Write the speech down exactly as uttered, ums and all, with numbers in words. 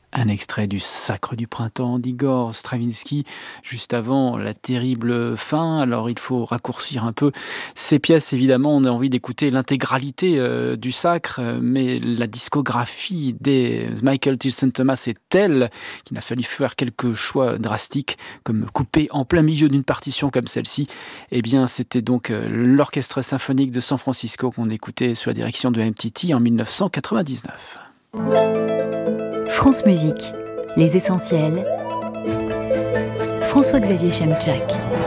Un extrait du Sacre du printemps d'Igor Stravinsky, juste avant la terrible fin. Alors il faut raccourcir un peu ces pièces, évidemment, on a envie d'écouter l'intégralité euh, du Sacre, mais la discographie des Michael Tilson Thomas est telle qu'il a fallu faire quelques choix drastiques, comme couper en plein milieu d'une partition comme celle-ci. Eh bien, c'était donc euh, l'Orchestre symphonique de San Francisco qu'on écoutait sous la direction de M T T en dix-neuf cent quatre-vingt-dix-neuf. France Musique, les essentiels. François-Xavier Chemczak.